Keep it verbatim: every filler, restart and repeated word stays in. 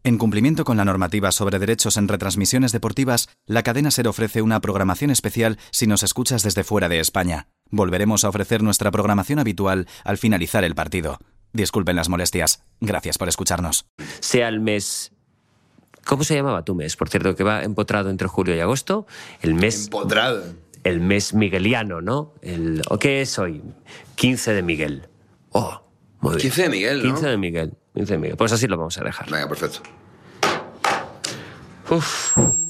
En cumplimiento con la normativa sobre derechos en retransmisiones deportivas, la cadena SER ofrece una programación especial si nos escuchas desde fuera de España. Volveremos a ofrecer nuestra programación habitual al finalizar el partido. Disculpen las molestias. Gracias por escucharnos. Sea el mes... ¿Cómo se llamaba tu mes? Por cierto, que va empotrado entre julio y agosto. El mes... Empotrado. El mes migueliano, ¿no? El... ¿O qué es hoy? quince de Miguel. Oh, muy bien. quince de Miguel, ¿no? quince de Miguel. quince de Miguel. Pues así lo vamos a dejar. Venga, perfecto. Uf.